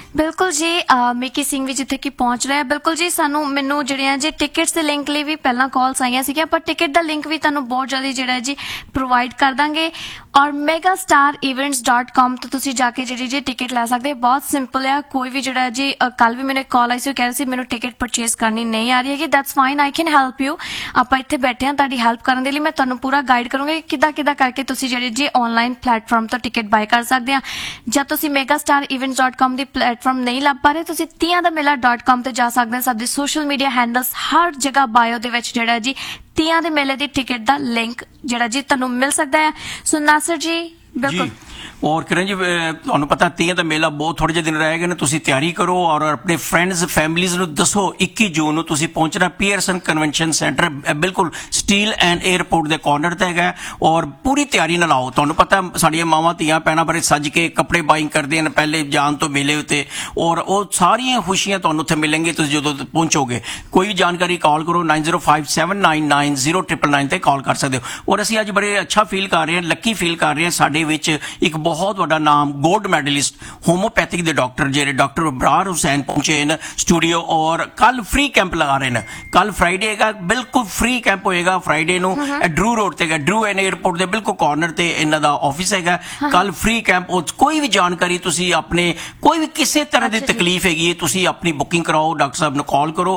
ਬਿਲਕੁਲ ਜੀ। ਮਿੱਕੀ ਸਿੰਘ ਵੀ ਜਿੱਥੇ ਕਿ ਪਹੁੰਚ ਰਿਹਾ। ਬਿਲਕੁਲ ਜੀ, ਮੈਨੂੰ ਜਿਹੜੀਆਂ ਜੀ ਟਿਕਟਸ ਦੇ ਲਿੰਕ ਲਈ ਵੀ ਪਹਿਲਾਂ ਕਾਲਸ ਆਈਆਂ ਸੀਗੀਆਂ, ਪਰ ਟਿਕਟ ਦਾ ਲਿੰਕ ਵੀ ਤੁਹਾਨੂੰ ਬਹੁਤ ਜਲਦੀ ਜਿਹੜਾ ਜੀ ਪ੍ਰੋਵਾਈਡ ਕਰ ਦਾਂਗੇ। ਔਰ megastarevents.com ਤੋਂ ਤੁਸੀਂ ਜਾ ਕੇ ਜਿਹੜੀ ਜੀ ਟਿਕਟ ਲੈ ਸਕਦੇ। ਬਹੁਤ ਸਿੰਪਲ ਆ। ਕੋਈ ਵੀ ਜਿਹੜਾ ਜੀ ਕੱਲ ਵੀ ਮੈਨੂੰ ਇੱਕ ਕਾਲ ਆਈ ਸੀ, ਉਹ ਕਹਿ ਰਹੀ ਸੀ ਮੈਨੂੰ ਟਿਕਟ ਪਰਚੇਸ ਕਰਨੀ ਨਹੀਂ ਆ ਰਹੀ ਹੈਗੀ। That's fine, I can help you. ਆਪਾਂ ਇੱਥੇ ਬੈਠੇ ਹਾਂ ਤੁਹਾਡੀ ਹੈਲਪ ਕਰਨ ਦੇ ਲਈ। ਮੈਂ ਤੁਹਾਨੂੰ ਪੂਰਾ ਗਾਈਡ ਕਰੂੰਗੀ ਕਿੱਦਾਂ ਕਰਕੇ ਤੁਸੀਂ ਜਿਹੜੇ ਜੀ ਆਨਲਾਈਨ ਪਲੇਟਫਾਰਮ ਤੋਂ ਟਿਕਟ ਬਾਏ ਕਰ ਸਕਦੇ ਆ। ਜਾਂ ਤੁਸੀਂ megastarevents.com ਦੀ ਪਲੇਟਫਾਰਮ ਨਹੀਂ ਲੱਭ ਪਾ ਰਹੇ, ਤੁਸੀਂ tiyaandamela.com ਤੇ ਜਾ ਸਕਦੇ ਹੋ। ਸਾਡੇ ਸੋਸ਼ਲ ਮੀਡੀਆ ਹੈਂਡਲਸ ਹਰ ਜਗ੍ਹਾ ਬਾਇਓ ਦੇ ਵਿੱਚ ਜਿਹੜਾ ਜੀ ਤੀਆਂ ਦੇ ਮੇਲੇ ਦੀ ਟਿਕਟ ਦਾ ਲਿੰਕ ਜਿਹੜਾ ਜੀ ਤੁਹਾਨੂੰ ਮਿਲ ਸਕਦਾ ਹੈ। ਸੋ ਨਾਸਰ ਜੀ ਬਿਲਕੁਲ। और किरण जी ਤੁਹਾਨੂੰ ਪਤਾ ਤੀਆਂ ਦਾ ਮੇਲਾ ਬਹੁਤ ਥੋੜੇ ਜਿਹੇ ਦਿਨ ਰਹਿ ਗਏ ਨੇ। ਤੁਸੀਂ ਤਿਆਰੀ ਕਰੋ ਔਰ ਆਪਣੇ ਫਰੈਂਡਸ ਫੈਮਲੀਜ਼ ਨੂੰ ਦੱਸੋ 21 ਜੂਨ ਨੂੰ ਤੁਸੀਂ ਪਹੁੰਚਣਾ ਪੀਅਰਸਨ ਕਨਵੈਨਸ਼ਨ ਸੈਂਟਰ, ਬਿਲਕੁਲ ਸਟੀਲ ਐਂਡ 에ਅਰਪੋਰਟ ਦੇ ਕਾਰਨਰ ਤੇ ਹੈਗਾ। ਔਰ ਪੂਰੀ ਤਿਆਰੀ ਨਾਲ ਆਓ। ਤੁਹਾਨੂੰ ਪਤਾ ਸਾਡੀਆਂ ਮਾਵਾਂ ਧੀਆਂ ਭੈਣਾਂ ਬੜੇ ਸੱਜ ਕੇ ਕੱਪੜੇ ਬਾਇੰਗ ਕਰਦੇ ਹਨ ਪਹਿਲੇ ਜਾਣ ਤੋਂ ਮੇਲੇ ਉੱਤੇ, ਔਰ ਉਹ ਸਾਰੀਆਂ ਖੁਸ਼ੀਆਂ ਤੁਹਾਨੂੰ ਉੱਥੇ ਮਿਲਣਗੀਆਂ ਤੁਸੀਂ ਜਦੋਂ ਪਹੁੰਚੋਗੇ। ਕੋਈ ਵੀ ਜਾਣਕਾਰੀ ਕਾਲ ਕਰੋ 9057990999 ਤੇ ਕਾਲ ਕਰ ਸਕਦੇ ਹੋ। ਔਰ ਅਸੀਂ ਅੱਜ ਬੜੇ ਅੱਛਾ ਫੀਲ ਕਰ ਰਹੇ ਹਾਂ, ਲੱਕੀ ਫੀਲ ਕਰ ਰਹੇ ਹਾਂ। ਸਾਡੇ ਵਿੱਚ ਇੱਕ ਬਹੁਤ ਵੱਡਾ ਨਾਮ ਗੋਲਡ ਮੈਡਲਿਸਟ ਹੋਮੋਪੈਥਿਕ ਦੇ ਡਾਕਟਰ ਜਿਹੜੇ ਡਾਕਟਰ ਇਬਰਾਰ ਹੁਸੈਨ ਪਹੁੰਚੇ ਨੇ ਸਟੂਡੀਓ, ਔਰ ਕੱਲ ਫ੍ਰੀ ਕੈਂਪ ਲਗਾ ਰਹੇ ਨੇ। ਕੱਲ ਫਰਾਈਡੇ ਹੈਗਾ, ਬਿਲਕੁਲ ਫ੍ਰੀ ਕੈਂਪ ਹੋਏਗਾ ਫਰਾਈਡੇ ਨੂੰ। ਡਰੂ ਰੋਡ ਤੇ ਹੈਗਾ, ਡਰੂ ਐਨ 에ਅਰਪੋਰਟ ਦੇ ਬਿਲਕੁਲ ਕਾਰਨਰ ਤੇ ਇਹਨਾਂ ਦਾ ਆਫਿਸ ਹੈਗਾ। ਕੱਲ ਫ੍ਰੀ ਕੈਂਪ। ਕੋਈ ਵੀ ਜਾਣਕਾਰੀ ਤੁਸੀਂ ਆਪਣੇ ਕੋਈ ਵੀ ਕਿਸੇ ਤਰ੍ਹਾਂ ਦੀ ਤਕਲੀਫ ਹੈਗੀ ਹੈ, ਤੁਸੀਂ ਆਪਣੀ ਬੁਕਿੰਗ ਕਰਾਓ। ਡਾਕਟਰ ਸਾਹਿਬ ਨੂੰ ਕਾਲ ਕਰੋ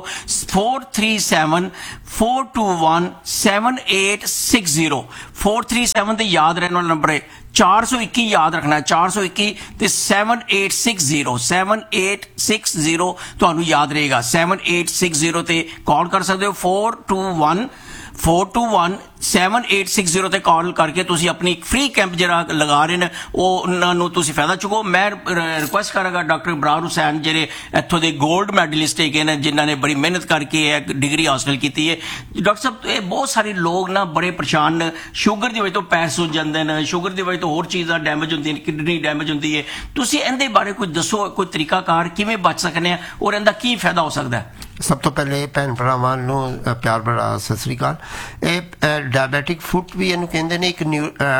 437-421-7860 437 ਤੇ ਯਾਦ ਰਹਿਣ ਵਾਲਾ ਨੰਬਰ ਹੈ 421 ਯਾਦ ਰੱਖਣਾ 421 ਤੇ 7860 ਤੁਹਾਨੂੰ ਯਾਦ ਰਹੇਗਾ। 7860 ਤੇ ਕਾਲ ਕਰ ਸਕਦੇ ਹੋ। 421-7860 ਤੇ ਕਾਲ ਕਰਕੇ ਤੁਸੀਂ ਆਪਣੀ ਫ੍ਰੀ ਕੈਂਪ ਜਿਹੜਾ ਲਗਾ ਰਹੇ ਨੇ ਉਹਨਾਂ ਨੂੰ ਤੁਸੀਂ ਫਾਇਦਾ ਚੁੱਕੋ। ਮੈਂ ਰਿਕੁਐਸਟ ਕਰਾਂਗਾ ਡਾਕਟਰ ਇਬਰਾਰ ਹੁਸੈਨ ਜਿਹੜੇ ਇੱਥੋਂ ਦੇ 골ਡ ਮੈਡਲਿਸਟ ਹੈਗੇ ਨੇ, ਜਿਨ੍ਹਾਂ ਨੇ ਬੜੀ ਮਿਹਨਤ ਕਰਕੇ ਇਹ ਡਿਗਰੀ ਹਾਸਲ ਕੀਤੀ ਹੈ। ਡਾਕਟਰ ਸਾਹਿਬ ਇਹ ਬਹੁਤ ਸਾਰੇ ਲੋਕ ਨਾ ਬੜੇ ਪਰੇਸ਼ਾਨ ਨੇ, ਸ਼ੂਗਰ ਦੀ ਵਜ੍ਹਾ ਤੋਂ ਪੈਰ ਸੁੱਜ ਜਾਂਦੇ ਨੇ, ਸ਼ੂਗਰ ਦੀ ਵਜ੍ਹਾ ਤੋਂ ਹੋਰ ਚੀਜ਼ਾਂ ਡੈਮੇਜ ਹੁੰਦੀਆਂ ਨੇ, ਕਿਡਨੀ ਡੈਮੇਜ ਹੁੰਦੀ ਹੈ। ਤੁਸੀਂ ਇਹਦੇ ਬਾਰੇ ਕੁਝ ਦੱਸੋ, ਕੋਈ ਤਰੀਕਾਕਾਰ ਕਿਵੇਂ ਬਚ ਸਕਨੇ ਆ ਔਰ ਇਹਦਾ ਕੀ ਫਾਇਦਾ ਹੋ ਸਕਦਾ ਹੈ? ਸਭ ਤੋਂ ਪਹਿਲੇ ਭੈਣ ਭਰਾਵਾਂ ਨੂੰ ਪਿਆਰ ਭਰਾ ਸਤਿ ਸ੍ਰੀ ਅਕਾਲ। ਇਹ ਡਾਇਬੈਟਿਕ ਫੁੱਟ ਵੀ ਇਹਨੂੰ ਕਹਿੰਦੇ ਨੇ, ਇੱਕ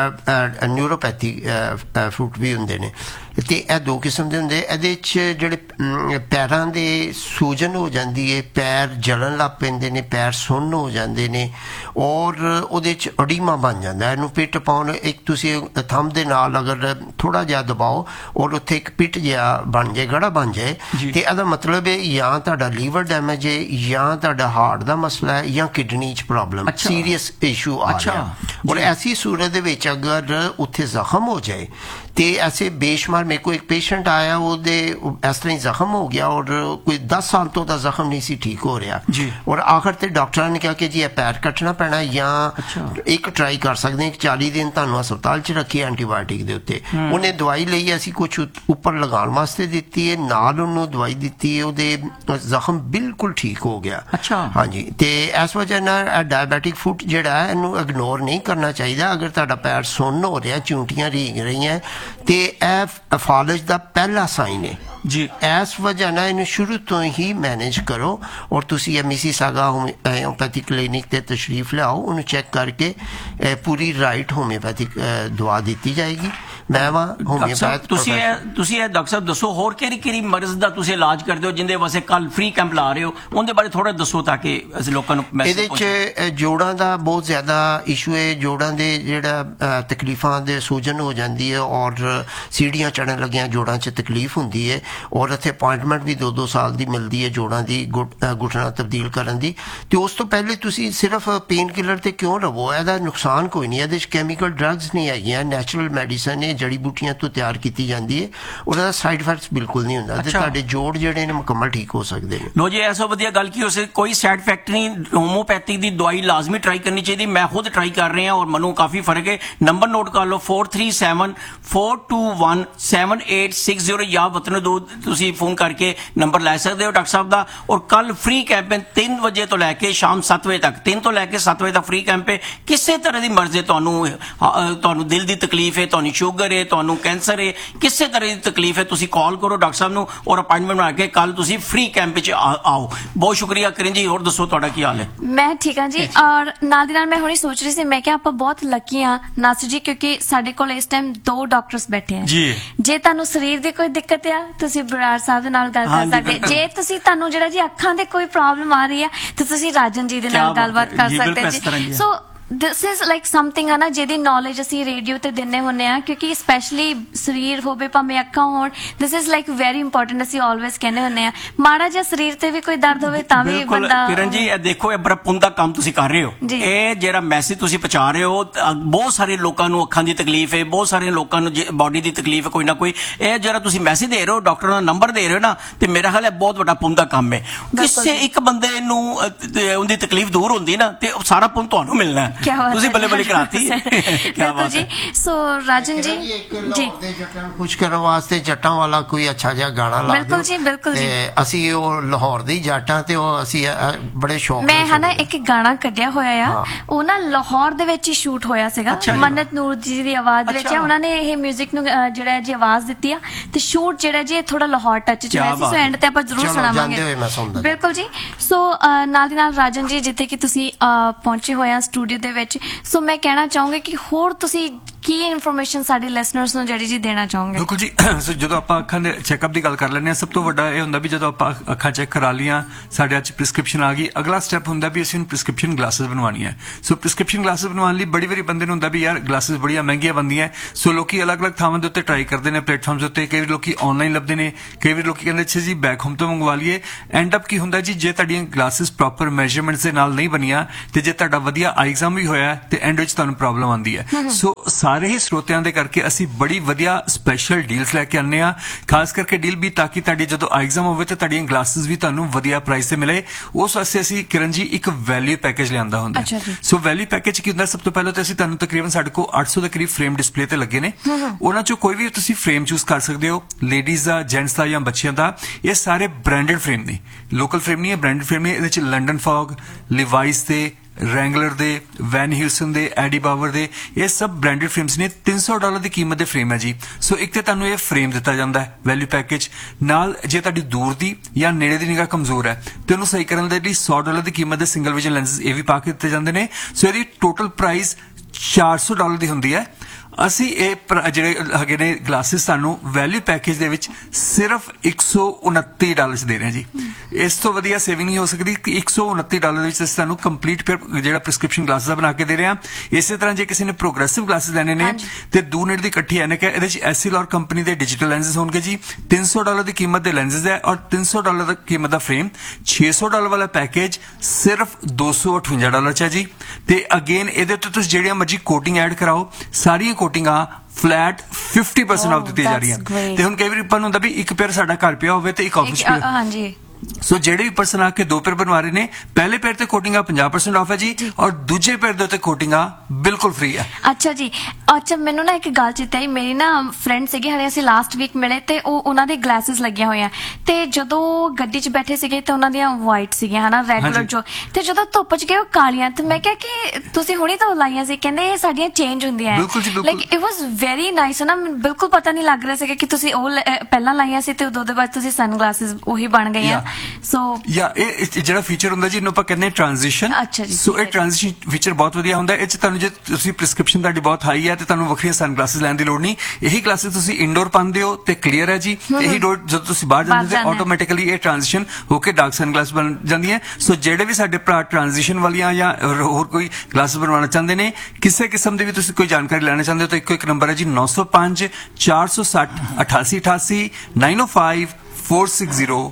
ਨਿਊਰੋਪੈਥੀ ਫੁੱਟ ਵੀ ਹੁੰਦੇ ਨੇ, ਤੇ ਇਹ ਦੋ ਕਿਸਮ ਦੇ ਹੁੰਦੇ। ਇਹਦੇ 'ਚ ਜਿਹੜੇ ਪੈਰਾਂ ਦੇ ਸੂਜਨ ਹੋ ਜਾਂਦੀ ਹੈ, ਪੈਰ ਜਲਣ ਲੱਗ ਪੈਂਦੇ ਨੇ, ਪੈਰ ਸੁੰਨ ਹੋ ਜਾਂਦੇ ਨੇ, ਔਰ ਉਹਦੇ 'ਚ ਅਡੀਮਾ ਬਣ ਜਾਂਦਾ। ਇਹਨੂੰ ਪਿੱਟ ਪਾਉਣ, ਇੱਕ ਤੁਸੀਂ ਥੰਮ ਦੇ ਨਾਲ ਅਗਰ ਥੋੜ੍ਹਾ ਜਿਹਾ ਦਬਾਓ ਔਰ ਉੱਥੇ ਇੱਕ ਪਿੱਟ ਜਿਹਾ ਬਣ ਜਾਏ, ਗੜਾ ਬਣ ਜਾਏ, ਤੇ ਇਹਦਾ ਮਤਲਬ ਹੈ ਜਾਂ ਤੁਹਾਡਾ ਲੀਵਰ ਡੈਮੇਜ ਹੈ, ਜਾਂ ਤੁਹਾਡਾ ਹਾਰਟ ਦਾ ਮਸਲਾ ਹੈ, ਜਾਂ ਕਿਡਨੀ 'ਚ ਪ੍ਰੋਬਲਮ ਸੀਰੀਅਸ ਇਸ਼ੂ ਆ ਰਿਹਾ। ਔਰ ਐਸੀ ਸੂਰਤ ਦੇ ਵਿੱਚ ਅਗਰ ਉੱਥੇ ਜ਼ਖਮ ਹੋ ਜਾਏ ਤੇ ਐਸੇ ਬੇਸ਼ੁਮਾਰ, ਮੇਰੇ ਕੋਲ ਇੱਕ ਪੇਸ਼ੈਂਟ ਆਇਆ, ਉਹਦੇ ਇਸ ਤਰ੍ਹਾਂ ਹੀ ਜ਼ਖਮ ਹੋ ਗਿਆ ਔਰ ਕੋਈ 10 ਸਾਲ ਤੋਂ ਦਾ ਜ਼ਖਮ ਨਹੀਂ ਸੀ ਠੀਕ ਹੋ ਰਿਹਾ। ਔਰ ਆਖਰ ਤੇ ਡਾਕਟਰਾਂ ਨੇ ਕਿਹਾ ਕਿ ਜੀ ਇਹ ਪੈਰ ਕੱਟਣਾ ਪੈਣਾ, ਜਾਂ ਇੱਕ ਟਰਾਈ ਕਰ ਸਕਦੇ ਹਾਂ, 40 ਦਿਨ ਤੁਹਾਨੂੰ ਹਸਪਤਾਲ 'ਚ ਰੱਖੀ ਐਂਟੀਬਾਇਓਟਿਕ ਦੇ ਉੱਤੇ। ਉਹਨੇ ਦਵਾਈ ਲਈ, ਅਸੀਂ ਕੁਛ ਉੱਪਰ ਲਗਾਉਣ ਵਾਸਤੇ ਦਿੱਤੀ ਹੈ, ਨਾਲ ਉਹਨੂੰ ਦਵਾਈ ਦਿੱਤੀ ਹੈ, ਉਹਦੇ ਜ਼ਖਮ ਬਿਲਕੁਲ ਠੀਕ ਹੋ ਗਿਆ। ਹਾਂਜੀ, ਤੇ ਇਸ ਵਜ੍ਹਾ ਨਾਲ ਡਾਇਬੈਟਿਕ ਫੁੱਟ ਜਿਹੜਾ ਹੈ ਇਹਨੂੰ ਇਗਨੋਰ ਨਹੀਂ ਕਰਨਾ ਚਾਹੀਦਾ। ਅਗਰ ਤੁਹਾਡਾ ਪੈਰ ਸੁੰਨ ਹੋ ਰਿਹਾ, ਚੂੰਟੀਆਂ ਰੀਂਗ ਰਹੀਆਂ, ਤੇ ਇਹ ਫਾਲਜ ਦਾ ਪਹਿਲਾ ਸਾਈਨ ਹੈ ਜੀ। ਇਸ ਵਜ੍ਹਾ ਨਾਲ ਇਹਨੂੰ ਸ਼ੁਰੂ ਤੋਂ ਹੀ ਮੈਨੇਜ ਕਰੋ। ਔਰ ਤੁਸੀਂ ਇਹ ਮਿਸੀਸਾਗਾ ਹੋਮਿਓਪੈਥਿਕ ਕਲੀਨਿਕ ਤੇ ਤਸ਼ਰੀਫ ਲਿਆਓ, ਉਹਨੂੰ ਚੈੱਕ ਕਰਕੇ ਪੂਰੀ ਰਾਈਟ ਹੋਮਿਓਪੈਥਿਕ ਦਵਾ ਦਿੱਤੀ ਜਾਏਗੀ। ਮੈਂ ਹੋਮਿਓਪੈਥ। ਤੁਸੀਂ ਇਹ ਡਾਕਟਰ ਸਾਹਿਬ ਦੱਸੋ ਹੋਰ ਕਿਹੜੀ ਮਰਜ਼ ਦਾ ਤੁਸੀਂ ਇਲਾਜ ਕਰਦੇ ਹੋ, ਜਿੰਦੇ ਵਾਸਤੇ ਕੱਲ ਫ੍ਰੀ ਕੈਂਪ ਲਾ ਰਹੇ ਹੋ, ਉਹਦੇ ਬਾਰੇ ਥੋੜਾ ਦੱਸੋ ਤਾਂ ਕਿ ਅਸੀਂ ਲੋਕਾਂ ਨੂੰ। ਇਹਦੇ 'ਚ ਜੋੜਾਂ ਦਾ ਬਹੁਤ ਜ਼ਿਆਦਾ ਇਸ਼ੂ ਹੈ। ਜੋੜਾਂ ਦੇ ਜਿਹੜਾ ਤਕਲੀਫਾਂ ਦੇ ਸੂਜਨ ਹੋ ਜਾਂਦੀ ਹੈ, ਔਰ ਸੀੜੀਆਂ ਚੜ੍ਹਨ ਲੱਗੀਆਂ ਜੋੜਾਂ 'ਚ ਤਕਲੀਫ ਹੁੰਦੀ ਹੈ, ਔਰ ਇੱਥੇ ਅਪਾਇੰਟਮੈਂਟ ਵੀ 2-2 ਸਾਲ ਦੀ ਮਿਲਦੀ ਹੈ ਜੋੜਾਂ ਦੀ ਗੁੱਟਣਾ ਤਬਦੀਲ ਕਰਨ ਦੀ। ਤੇ ਉਸ ਤੋਂ ਪਹਿਲੇ ਤੁਸੀਂ ਸਿਰਫ ਪੇਨ ਕਿਲਰ ਤੇ ਕਿਉਂ ਲਵੋ? ਇਹਦਾ ਨੁਕਸਾਨ ਕੋਈ ਨਹੀਂ, ਇਹਦੇ 'ਚ ਕੈਮੀਕਲ ਡਰੱਗਸ ਨਹੀਂ ਹੈਗੀਆਂ, ਨੈਚੁਰਲ ਮੈਡੀਸਨ ਹੈ, ਜੜੀ ਬੂਟੀਆਂ ਤੋਂ ਤਿਆਰ ਕੀਤੀ ਜਾਂਦੀ ਹੈ, ਉਹਦਾ ਸਾਈਡ ਇਫੈਕਟਸ ਬਿਲਕੁਲ ਨਹੀਂ ਹੁੰਦਾ, ਤੇ ਤੁਹਾਡੇ ਜੋੜ ਜਿਹੜੇ ਨੇ ਮੁਕੰਮਲ ਠੀਕ ਹੋ ਸਕਦੇ ਨੇ। ਲੋ ਜੀ, ਐਸੋ ਵਧੀਆ ਗੱਲ ਕੀ ਉਸੇ ਕੋਈ ਸਾਈਡ ਇਫੈਕਟ ਨਹੀਂ। ਹੋਮੋਪੈਥਿਕ ਦੀ ਦਵਾਈ ਲਾਜ਼ਮੀ ਟਰਾਈ ਕਰਨੀ ਚਾਹੀਦੀ। ਮੈਂ ਖੁਦ ਟਰਾਈ ਕਰ ਰਿਹਾ ਔਰ ਮੈਨੂੰ ਕਾਫੀ ਫਰਕ ਹੈ। ਨੰਬਰ ਨੋਟ ਕਰ ਲਓ 437-421-7860 ਜਾਂ ਵਤਨ ਦੋ ਤੁਸੀਂ ਫੋਨ ਕਰਕੇ ਨੰਬਰ ਲੈ ਸਕਦੇ ਹੋ ਡਾਕਟਰ ਸਾਹਿਬ ਦਾ। ਔਰ ਕੱਲ ਫ੍ਰੀ ਕੈਂਪ ਹੈ 3 ਵਜੇ ਤੋਂ ਲੈ ਕੇ ਸ਼ਾਮ 7 ਵਜੇ ਤੱਕ, 3 ਤੋਂ ਲੈ ਕੇ 7 ਵਜੇ ਤੱਕ ਫ੍ਰੀ ਕੈਂਪ ਹੈ। ਕਿਸੇ ਤਰ੍ਹਾਂ ਦੀ ਮਰਜ਼ੀ ਤੁਹਾਨੂੰ ਦਿਲ ਦੀ ਤਕਲੀਫ ਹੈ, ਤੁਹਾਨੂੰ ਸ਼ੂਗਰ ਸ਼ੂਗਰ ਹੈ, ਤੁਹਾਨੂੰ ਕੈਂਸਰ ਹੈ, ਕਿਸੇ ਤਰ੍ਹਾਂ ਦੀ ਤਕਲੀਫ ਹੈ, ਤੁਸੀਂ ਕਾਲ ਕਰੋ ਡਾਕਟਰ ਸਾਹਿਬ ਨੂੰ ਔਰ ਅਪਾਇੰਟਮੈਂਟ ਬਣਾ ਕੇ ਕੱਲ ਤੁਸੀਂ ਫ੍ਰੀ ਕੈਂਪ ਵਿੱਚ ਆਓ। ਬਹੁਤ ਸ਼ੁਕਰੀਆ ਕਿਰਨ ਜੀ। ਹੋਰ ਦੱਸੋ ਤੁਹਾਡਾ ਕੀ ਹਾਲ ਹੈ? ਮੈਂ ਠੀਕ ਹਾਂ ਜੀ। ਔਰ ਨਾਲ ਦੀ ਨਾਲ ਮੈਂ ਹੁਣੇ ਸੋਚ ਰਹੀ ਸੀ, ਮੈਂ ਕਿਹਾ ਆਪਾਂ ਬਹੁਤ ਲੱਕੀ ਹਾਂ ਨਾਸਰ ਜੀ, ਕਿਉਂਕਿ ਸਾਡੇ ਕੋਲ ਇਸ ਟਾਈਮ 2 ਡਾਕਟਰਸ ਬੈਠੇ ਆ ਜੀ। ਜੇ ਤੁਹਾਨੂੰ ਸਰੀਰ ਦੀ ਕੋਈ ਦਿੱਕਤ ਆ ਤੁਸੀਂ ਬਰਾੜ ਸਾਹਿਬ ਦੇ ਨਾਲ ਗੱਲ ਕਰ ਸਕਦੇ। ਜੇ ਤੁਸੀਂ ਤੁਹਾਨੂੰ ਜਿਹੜਾ ਜੀ ਅੱਖਾਂ ਦੇ ਕੋਈ ਪ੍ਰੋਬਲਮ ਆ ਰਹੀ ਆ ਤਾਂ ਤੁਸੀਂ ਰਾਜਨ ਜੀ ਦੇ ਨਾਲ ਗੱਲਬਾਤ ਕਰ ਸਕਦੇ ਜੀ। ਸੋ ਦਿਸ ਇਜ਼ ਲਾਈਕ ਸਮਥਿੰਗ ਆ ਨਾ ਜਿਹਦੀ ਨੌਲੇਜ ਅਸੀਂ ਰੇਡੀਓ ਤੇ ਦਿੰਨੇ ਹੁੰਨੇ ਆ, ਕਿਉਂਕਿ ਸਪੈਸ਼ਲੀ ਸਰੀਰ ਹੋਵੇ ਭਾਵੇਂ ਅੱਖਾਂ ਹੋਣ, this is like very important. ਅਸੀਂ ਆਲਵੇਜ਼ ਕਹਿੰਦੇ ਹੁੰਨੇ ਆ ਮਾੜਾ ਜਿਹਾ ਸਰੀਰ ਤੇ ਵੀ ਕੋਈ ਦਰਦ ਹੋਵੇ ਤਾਂ ਵੀ ਬੰਦਾ। ਕਿਰਨ ਜੀ ਇਹ ਦੇਖੋ, ਇਹ ਬੜਾ ਪੁੰਨ ਦਾ ਕੰਮ ਤੁਸੀਂ ਕਰ ਰਹੇ ਹੋ। ਇਹ ਜਿਹੜਾ ਮੈਸੇਜ ਤੁਸੀਂ ਪਹੁੰਚਾ ਰਹੇ ਹੋ, ਬਹੁਤ ਸਾਰੇ ਲੋਕਾਂ ਨੂੰ ਅੱਖਾਂ ਦੀ ਤਕਲੀਫ ਹੈ, ਬਹੁਤ ਸਾਰੇ ਲੋਕਾਂ ਨੂੰ ਬਾਡੀ ਦੀ ਤਕਲੀਫ ਹੈ ਕੋਈ ਨਾ ਕੋਈ। ਇਹ ਜਿਹੜਾ ਤੁਸੀਂ ਮੈਸੇਜ ਦੇ ਰਹੇ ਹੋ, ਡਾਕਟਰ ਦਾ ਨੰਬਰ ਦੇ ਰਹੇ ਹੋ ਨਾ, ਤੇ ਮੇਰਾ ਖਿਆਲ ਹੈ ਬਹੁਤ ਵੱਡਾ ਪੁੰਨ ਦਾ ਕੰਮ ਹੈ। ਕਿਸੇ ਇੱਕ ਬੰਦੇ ਨੂੰ ਉਹਦੀ ਤਕਲੀਫ ਦੂਰ ਹੁੰਦੀ ਨਾ ਤੇ ਸਾਰਾ ਪੁੰਨ ਤੁਹਾਨੂੰ ਮਿਲਣਾ ਹੈ। ਤੁਸੀਂ ਬੱਲੇ ਬੱਲੇ ਕਰਾਤੀ। ਕੀ ਬਾਤ ਹੈ। ਸੋ ਰਾਜਨ ਜੀ ਜੀ ਕੁਝ ਕਰਨ ਵਾਸਤੇ ਜੱਟਾਂ ਵਾਲਾ ਕੋਈ ਅੱਛਾ ਜਿਹਾ ਗਾਣਾ ਲਾ ਦਿਓ। ਬਿਲਕੁਲ ਜੀ, ਬਿਲਕੁਲ ਜੀ। ਅਸੀਂ ਉਹ ਲਾਹੌਰ ਦੀ ਜੱਟਾਂ ਤੇ ਉਹ ਅਸੀਂ ਬੜੇ ਸ਼ੌਕ ਮੈਂ ਹਨਾ ਇੱਕ ਗਾਣਾ ਕੱਢਿਆ ਹੋਇਆ ਆ, ਉਹ ਨਾ ਲਾਹੌਰ ਦੇ ਵਿੱਚ ਹੀ ਸ਼ੂਟ ਹੋਇਆ ਸੀਗਾ। ਮੰਨਤ ਨੂਰ ਜੀ ਦੀ ਆਵਾਜ਼ ਦੇ ਵਿੱਚ ਉਹਨਾਂ ਨੇ ਇਹ 뮤직 ਨੂੰ ਜਿਹੜਾ ਜੀ ਆਵਾਜ਼ ਦਿੱਤੀ ਆ, ਤੇ ਸ਼ੂਟ ਜਿਹੜਾ ਜੀ ਥੋੜਾ ਲਾਹੌਰ ਟੱਚ ਚ ਹੋਇਆ ਸੀ। ਸੋ ਐਂਡ ਤੇ ਆਪਾਂ ਜ਼ਰੂਰ ਸੁਣਾਵਾਂਗੇ। ਬਿਲਕੁਲ ਜੀ। ਸੋ ਨਾਲ ਦੀ ਨਾਲ ਰਾਜਨ ਜੀ ਜਿੱਥੇ ਕਿ ਤੁਸੀਂ ਪਹੁੰਚੇ ਹੋਏ ਆ ਸਟੂਡੀਓ ਦੇ ਵਿੱਚ, ਸੋ ਮੈਂ ਕਹਿਣਾ ਚਾਹੂੰਗੀ ਕਿ ਹੋਰ ਤੁਸੀਂ ਕੀ ਇਨਫੋਰਮੇਸ਼ਨ ਸਾਡੇ ਲਿਸਨਰਸ ਨੂੰ ਜਿਹੜੀ ਜੀ ਦੇਣਾ ਚਾਹੋਗੇ? ਬਿਲਕੁਲ ਜੀ। ਸੋ ਜਦੋਂ ਆਪਾਂ ਅੱਖਾਂ ਦੇ ਚੈੱਕਅਪ ਦੀ ਗੱਲ ਕਰ ਲੈਂਦੇ ਹਾਂ, ਸਭ ਤੋਂ ਵੱਡਾ ਇਹ ਹੁੰਦਾ ਵੀ ਜਦੋਂ ਆਪਾਂ ਅੱਖਾਂ ਚੈੱਕ ਕਰਾ ਲੀਆਂ, ਸਾਡੇ ਅੱਜ ਪ੍ਰਿਸਕ੍ਰਿਪਸ਼ਨ ਆ ਗਈ, ਅਗਲਾ ਸਟੈਪ ਹੁੰਦਾ ਵੀ ਅਸੀਂ ਪ੍ਰਿਸਕ੍ਰਿਪਸ਼ਨ ਗਲਾਸਿਸ ਬਣਵਾਉਣੀ ਹੈ। ਸੋ ਪ੍ਰਿਸਕ੍ਰਿਪਸ਼ਨ ਗਲਾਸਿਸ ਬਣਵਾਉਣ ਲਈ ਬੜੀ ਵਾਰੀ ਬੰਦੇ ਨੂੰ ਹੁੰਦਾ ਵੀ ਯਾਰ ਗਲਾਸਿਸ ਬੜੀਆਂ ਮਹਿੰਗੀਆਂ ਬਣਦੀਆਂ। ਸੋ ਲੋਕੀ ਅਲੱਗ-ਅਲੱਗ ਥਾਵਾਂ ਦੇ ਉੱਤੇ ਟਰਾਈ ਕਰਦੇ ਨੇ, ਪਲੇਟਫਾਰਮਸ ਦੇ ਉੱਤੇ। ਕਈ ਵਾਰ ਲੋਕੀ ਆਨਲਾਈਨ ਲੱਭਦੇ ਨੇ, ਕਈ ਵਾਰ ਲੋਕੀ ਕਹਿੰਦੇ ਅੱਛਾ ਜੀ ਬੈਕ ਹੋਮ ਤੋਂ ਮੰਗਵਾ ਲਈਏ। ਐਂਡ ਅਪ ਕੀ ਹੁੰਦਾ ਜੀ, ਜੇ ਤੁਹਾਡੀਆਂ ਗਲਾਸਿਸ ਪ੍ਰੋਪਰ ਮੈਜ਼ਰਮੈਂਟਸ ਦੇ ਨਾਲ ਨਹੀਂ ਬਣੀਆਂ ਤੇ ਜੇ ਤੁਹਾਡਾ ਵਧੀਆ ਆਈ ਐਗਜ਼ਾਮ ਵੀ ਹੋਇਆ ਤੇ ਐਂਡ ਵਿੱਚ ਤੁਹਾਨੂੰ ਪ੍ਰੋਬਲਮ ਆਉਂਦੀ ਹੈ। ਸੋ ਸਾਰੇ ਹੀ ਸਰੋਤਿਆਂ ਦੇ ਕਰਕੇ ਅਸੀਂ ਬੜੀ ਵਧੀਆ ਸਪੈਸ਼ਲ ਡੀਲਸ ਲੈ ਕੇ ਆਉਂਦੇ ਆ, ਖਾਸ ਕਰਕੇ ਡੀਲ ਵੀ ਤਾਂ ਕਿ ਤੁਹਾਡੀ ਜਦੋਂ ਐਗਜ਼ਾਮ ਹੋਵੇ ਤੇ ਤੁਹਾਡੀਆਂ ਗਲਾਸਿਸ ਵੀ ਤੁਹਾਨੂੰ ਵਧੀਆ ਪ੍ਰਾਈਸ ਤੇ ਮਿਲੇ। ਉਸ ਵਾਸਤੇ ਅਸੀਂ ਕਿਰਨ ਜੀ ਇੱਕ ਵੈਲਿਊ ਪੈਕੇਜ ਲਿਆਂਦਾ ਹੁੰਦਾ। ਸੋ ਵੈਲਿਊ ਪੈਕੇਜ ਕੀ ਹੁੰਦਾ? ਸਭ ਤੋਂ ਪਹਿਲਾਂ ਤਾਂ ਅਸੀਂ ਤੁਹਾਨੂੰ ਤਕਰੀਬਨ ਸਾਡੇ ਕੋਲ 800 ਦੇ ਕਰੀਬ ਫਰੇਮ ਡਿਸਪਲੇ ਤੇ ਲੱਗੇ ਨੇ। ਉਹਨਾਂ ਚੋਂ ਕੋਈ ਵੀ ਤੁਸੀਂ ਫਰੇਮ ਚੂਜ਼ ਕਰ ਸਕਦੇ ਹੋ, ਲੇਡੀਜ਼ ਦਾ, ਜੈਂਟਸ ਦਾ ਜਾਂ ਬੱਚਿਆਂ ਦਾ। ਇਹ ਸਾਰੇ ਬ੍ਰਾਂਡਡ ਫਰੇਮ ਨੇ, ਲੋਕਲ ਫਰੇਮ ਨਹੀਂ ਹੈ, ਬ੍ਰਾਂਡਡ ਫਰੇਮ ਨੇ। ਇਹਦੇ ਚ ਲੰਡਨ ਫੌਗ, ਲਿਵਾਈਸ ਦੇ, ਰੈਂਗਲਰ ਦੇ, ਵੈਨ ਹਿਊਸਨ ਦੇ, ਐਡੀ ਬਾਵਰ ਦੇ, ਇਹ ਸਭ ਬ੍ਰਾਂਡਡ ਫਰੇਮਸ ਨੇ। $300 ਦੀ ਕੀਮਤ ਦੇ ਫਰੇਮ ਹੈ ਜੀ। ਸੋ ਇੱਕ ਤੇ ਤੁਹਾਨੂੰ ਇਹ ਫਰੇਮ ਦਿੱਤਾ ਜਾਂਦਾ ਹੈ ਵੈਲਿਊ ਪੈਕੇਜ ਨਾਲ। ਜੇ ਤੁਹਾਡੀ ਦੂਰ ਦੀ ਜਾਂ ਨੇੜੇ ਦੀ ਨਿਗਾਹ ਕਮਜ਼ੋਰ ਹੈ ਤੇ ਉਹਨੂੰ ਸਹੀ ਕਰਨ ਦੇ ਲਈ $100 ਦੀ ਕੀਮਤ ਦੇ ਸਿੰਗਲ ਵਿਜ਼ਨ ਲੈਂਸਸ ਇਹ ਵੀ ਪਾ ਕੇ ਦਿੱਤੇ ਜਾਂਦੇ ਨੇ। ਸੋ ਇਹਦੀ ਟੋਟਲ ਪ੍ਰਾਈਸ $400 ਦੀ ਹੁੰਦੀ ਹੈ। ਅਸੀਂ ਇਹ ਜਿਹੜੇ ਹੈਗੇ ਨੇ ਗਲਾਸਿਸ ਤੁਹਾਨੂੰ ਵੈਲਿਊ ਪੈਕੇਜ ਦੇ ਵਿੱਚ ਸਿਰਫ $129 ਦੇ ਰਹੇ ਹਾਂ ਜੀ। ਇਸ ਤੋਂ ਵਧੀਆ ਸੇਵਿੰਗ ਨਹੀਂ ਹੋ ਸਕਦੀ ਕਿ $129 ਦੇ ਵਿੱਚ ਅਸੀਂ ਤੁਹਾਨੂੰ ਕੰਪਲੀਟ ਜਿਹੜਾ ਪ੍ਰਿਸਕ੍ਰਿਪਸ਼ਨ ਗਲਾਸਿਸ ਦਾ ਬਣਾ ਕੇ ਦੇ ਰਹੇ ਹਾਂ। ਇਸੇ ਤਰ੍ਹਾਂ ਜੇ ਕਿਸੇ ਨੇ ਪ੍ਰੋਗਰੈਸਿਵ ਗਲਾਸਿਸ ਲੈਣੇ ਨੇ ਤੇ ਦੂਰ ਨੇੜੇ ਦੀ ਇਕੱਠੀ ਐਨਕ ਹੈ, ਇਹਦੇ ਚ ਐਸਿਲੌਰ ਕੰਪਨੀ ਦੇ ਡਿਜੀਟਲ ਲੈਂਸਸ ਹੋਣਗੇ ਜੀ। $300 ਦੀ ਕੀਮਤ ਦੇ ਲੈਂਸਸ ਹੈ ਔਰ $300 ਦੀ ਕੀਮਤ ਦਾ ਫਰੇਮ। $600 ਵਾਲਾ ਪੈਕੇਜ ਸਿਰਫ $258 ਚ ਹੈ ਜੀ। ਤੇ ਅਗੇਨ ਇਹਦੇ ਉੱਤੇ ਤੁਸੀਂ ਜਿਹੜੀਆਂ ਮਰਜ਼ੀ ਕੋਟਿੰਗ ਐਡ ਕਰਾਓ, ਸਾਰੀਆਂ ਕੋਟਿੰਗਾਂ ਫਲੈਟ 50% ਆਫ ਦਿੱਤੀ ਜਾ ਰਹੀਆਂ। ਤੇ ਹੁਣ ਕਈ ਵਾਰੀ ਆਪਾਂ ਨੂੰ ਹੁੰਦਾ ਵੀ ਇੱਕ ਪੇਅਰ ਸਾਡਾ ਘਰ ਪਿਆ ਹੋਵੇ ਤੇ ਇੱਕ ਆਫਿਸ ਪਿਆ। ਹਾਂਜੀ। ਸੋ ਜਿਹੜੇ ਵੀ ਪਰਸਨ ਆ ਕੇ 2 ਪੇਅਰ ਬਣਵਾ ਰਹੇ ਨੇ, ਪਹਿਲੇ ਪੇਅਰ ਤੇ ਕੋਟਿੰਗ 50% ਆਫ ਹੈ ਜੀ ਔਰ ਦੂਜੇ ਪੇਅਰ ਦੇ ਉੱਤੇ ਕੋਟਿੰਗ ਬਿਲਕੁਲ ਫ੍ਰੀ ਹੈ। ਅੱਛਾ ਜੀ। ਅੱਛਾ, ਮੈਨੂੰ ਨਾ ਇੱਕ ਗੱਲ ਚੇਤੇ ਆਈ। ਮੇਰੀ ਨਾ ਫਰੈਂਡ ਸੀਗੇ, ਹਲੇ ਅਸੀਂ ਲਾਸਟ ਵੀਕ ਮਿਲੇ ਤੇ ਉਹਨਾਂ ਦੇ ਗਲਾਸਿਸ ਲੱਗੀਆਂ ਹੋਈਆਂ ਤੇ ਜਦੋਂ ਗੱਡੀ 'ਚ ਬੈਠੇ ਸੀਗੇ ਤੇ ਉਹਨਾਂ ਦੀਆਂ ਵਾਈਟ ਸੀਗੀਆਂ ਹਨਾ, ਰੈਗੂਲਰ ਜੋ, ਤੇ ਜਦੋਂ ਧੁੱਪ 'ਚ ਗਏ ਉਹ ਕਾਲੀਆਂ। ਤੇ ਮੈਂ ਕਿਹਾ ਕਿ ਤੁਸੀਂ ਹੁਣੀ ਤਾਂ ਲਾਈਆਂ ਸੀ? ਕਹਿੰਦੇ ਇਹ ਸਾਡੀਆਂ ਚੇਂਜ ਹੁੰਦੀਆਂ। Like it was very nice ਨਾ, ਬਿਲਕੁਲ ਪਤਾ ਨਹੀਂ ਲੱਗ ਰਿਹਾ ਸੀਗਾ ਕਿ ਤੁਸੀਂ ਉਹ ਪਹਿਲਾਂ ਲਾਈਆਂ ਸੀ ਤੇ ਉਦੋਂ ਦੇ ਬਾਅਦ ਤੁਸੀਂ ਸਨ ਗਲਾਸਿਸ ਉਹੀ ਬਣ ਗਈਆਂ। ਸੋ ਇਹ ਜਿਹੜਾ ਫੀਚਰ ਹੁੰਦਾ ਜੀ ਇਹਨੂੰ ਆਪਾਂ ਕਹਿੰਦੇ ਟ੍ਰਾਂਜੀਸ਼ਨ। ਸੋ ਇਹ ਟ੍ਰਾਂਜੀਸ਼ਨ ਫੀਚਰ ਬਹੁਤ ਵਧੀਆ ਹੁੰਦਾ। ਇਹ 'ਚ ਤੁਹਾਨੂੰ ਜੇ ਤੁਸੀਂ ਪ੍ਰਿਸਕ੍ਰਿਪਸ਼ਨ ਤੁਹਾਡੀ ਬਹੁਤ ਹਾਈ ਹੈ ਤੇ ਤੁਹਾਨੂੰ ਵੱਖਰੀਆਂ ਸਨ ਗਲਾਸਿਸ ਲੈਣ ਦੀ ਲੋੜ ਨਹੀਂ। ਇਹੀ ਗਲਾਸਿਸ ਤੁਸੀਂ ਇੰਡੋਰ ਪਾਉਂਦੇ ਹੋ ਤੇ ਕਲੀਅਰ ਹੈ ਜੀ। ਇਹੀ ਜਦੋਂ ਤੁਸੀਂ ਬਾਹਰ ਜਾਂਦੇ ਹੋ ਆਟੋਮੈਟਿਕਲੀ ਇਹ ਟ੍ਰਾਂਜੀਸ਼ਨ ਹੋ ਕੇ ਡਾਰਕ ਸਨ ਗਲਾਸ ਬਣ ਜਾਂਦੀਆਂ। ਸੋ ਜਿਹੜੇ ਵੀ ਸਾਡੇ ਭਰਾ ਟ੍ਰਾਂਜੀਸ਼ਨ ਵਾਲੀਆਂ ਜਾਂ ਹੋਰ ਕੋਈ ਗਲਾਸਿਸ ਬਣਵਾਉਣਾ ਚਾਹੁੰਦੇ ਨੇ, ਕਿਸੇ ਕਿਸਮ ਦੀ ਵੀ ਤੁਸੀਂ ਕੋਈ ਜਾਣਕਾਰੀ ਲੈਣਾ ਚਾਹੁੰਦੇ ਹੋ ਤਾਂ ਇੱਕੋ ਇੱਕ ਨੰਬਰ ਹੈ ਜੀ 905 460 8888 905 460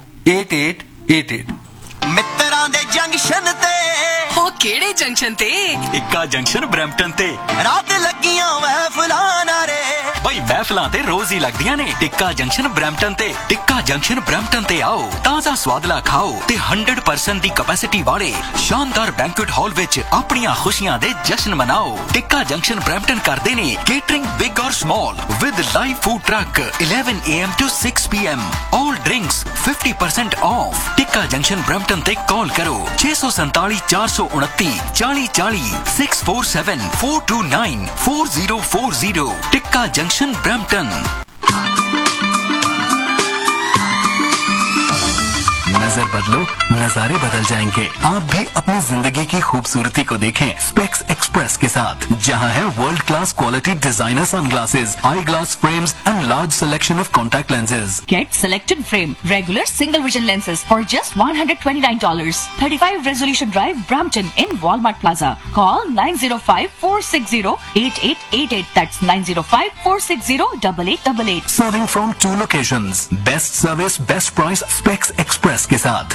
8888। ਮਿੱਤਰਾਂ ਦੇ ਜੰਕਸ਼ਨ ਤੇ ਹੋ ਕਿਹੜੇ ਜੰਕਸ਼ਨ ਤੇ? ਇੱਕਾ ਜੰਕਸ਼ਨ ਬਰੈਂਪਟਨ ਤੇ ਰਾਤ ਲੱਗੀਆਂ ਮਹਿਫਲਾਂ ਨਾਰੇ ਬਈ ਮਹਿਫਲਾਂ ਤੇ ਰੋਜ਼ ਹੀ ਲੱਗਦੀਆਂ ਨੇ। ਟਿੱਕਾ ਜੰਕਸ਼ਨ ਬਰੈਂਪਟਨ ਤੇ। ਟਿੱਕਾ ਜੰਕਸ਼ਨ ਬਰੈਂਪਟਨ ਤੇ ਆਓ, ਤਾਜ਼ਾ ਸਵਾਦਲਾ ਖਾਓ ਤੇ 100% ਦੀ ਕਪੈਸਿਟੀ ਵਾਲੇ ਸ਼ਾਨਦਾਰ ਬੈਂਕੁਏਟ ਹਾਲ ਵਿੱਚ ਆਪਣੀਆਂ ਖੁਸ਼ੀਆਂ ਦੇ ਜਸ਼ਨ ਮਨਾਓ। ਟਿੱਕਾ ਜੰਕਸ਼ਨ ਬਰੈਂਪਟਨ ਕਰਦੇ ਨੇ ਕੇਟਰਿੰਗ ਬਿਗ ਔਰ small with live food truck 11 AM to 6 PM। All drinks 50% of. Tikka junction Brampton ਤੇ ਕਾਲ ਕਰੋ 647 400 929 40 40 647 429 4040 टिक्का जंक्शन ब्रैम्पटन। नजर बदलो, नजारे बदल जाएंगे। आप भी अपनी जिंदगी की खूबसूरती को देखें स्पेक्स एक्सप्रेस के साथ, जहां है world class quality designer sunglasses, I glass frames and large selection of contact lenses. Get selected frame, regular single vision lenses for just $129. 35 Resolution Drive, Brampton in Walmart Plaza. Call 905-460-8888. That's 905-460-8888. Serving from 2 locations. Best service, best price, Specs Express के साथ।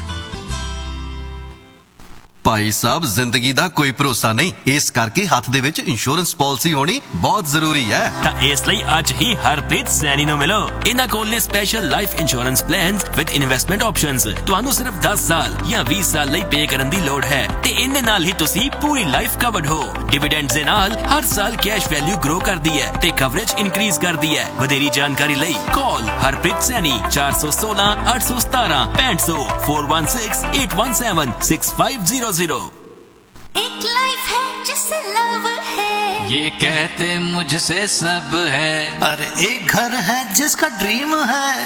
ਭਾਈ ਸਾਹਿਬ ਜ਼ਿੰਦਗੀ ਦਾ ਕੋਈ ਭਰੋਸਾ ਨਹੀਂ, ਇਸ ਕਰਕੇ ਹੱਥ ਦੇ ਵਿੱਚ ਇੰਸ਼ੋਰੈਂਸ ਪਾਲਿਸੀ ਹੋਣੀ ਬਹੁਤ ਜ਼ਰੂਰੀ ਹੈ। ਤਾਂ ਇਸ ਲਈ ਅੱਜ ਹੀ ਹਰਪ੍ਰੀਤ ਸੈਣੀ ਨੂੰ ਮਿਲੋ। ਇਹਨਾਂ ਕੋਲ ਨੇ special life insurance plans with investment options. ਤੁਹਾਨੂੰ ਸਿਰਫ 10 ਸਾਲ ਜਾਂ 20 ਸਾਲ ਲਈ ਪੇ ਕਰਨ ਦੀ ਲੋੜ ਹੈ ਤੇ ਇਹਦੇ ਨਾਲ ਹੀ ਤੁਸੀਂ ਪੂਰੀ ਲਾਈਫ ਕਵਰਡ ਹੋ। ਡਿਵੀਡੈਂਡਸ ਦੇ ਨਾਲ ਹਰ ਸਾਲ ਕੈਸ਼ ਵੈਲਿਊ ਗਰੋ ਕਰਦੀ ਹੈ ਤੇ ਕਵਰੇਜ ਇਨਕਰੀਜ਼ ਕਰਦੀ ਹੈ। ਵਧੇਰੀ ਜਾਣਕਾਰੀ ਲਈ ਕਾਲ ਹਰਪ੍ਰੀਤ ਸੈਣੀ 416 817 6500 416 817 6500। एक लाइफ है जिससे लव है, ये कहते मुझसे सब है। अरे एक घर है जिसका ड्रीम है,